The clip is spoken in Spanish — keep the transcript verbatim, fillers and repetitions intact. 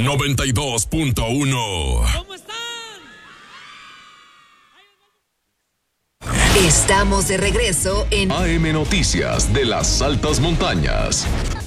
noventa y dos punto uno. ¿Cómo están? Estamos de regreso en A M Noticias de las Altas Montañas.